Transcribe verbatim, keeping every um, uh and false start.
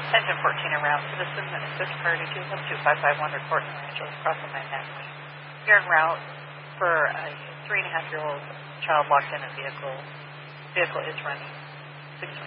Engine fourteen en route to the Cinnamon Assist Priority two one two five five one report in Los Angeles, crossing my neck. You're en route for a three and a half year old child locked in a vehicle. Vehicle is running. six